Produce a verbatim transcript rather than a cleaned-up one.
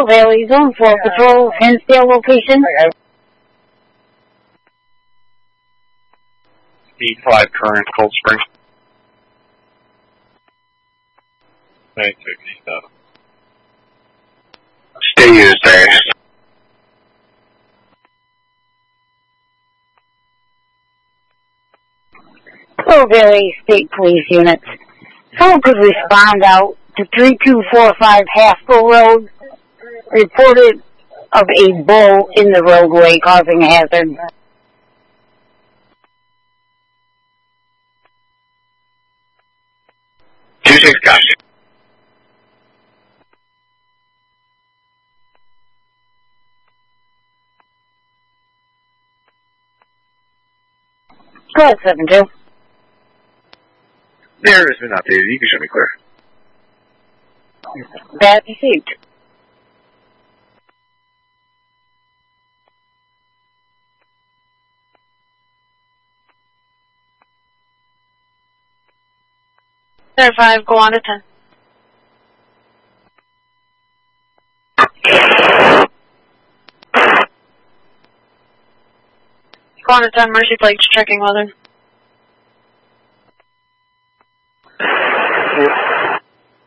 Pearl Valley, Zone four Patrol, Hinsdale location. E five current, Cold Spring. ninety-six, seven. Stay used there. Pearl Valley State Police units. Someone could respond out to three two four five Haskell Road. Reported of a bull in the roadway causing a hazard. two six, copy. Go ahead, seven two. There has been updated. You can show me clear. That received. There five, go on to ten. Go on to ten, Mercy Plates, checking weather.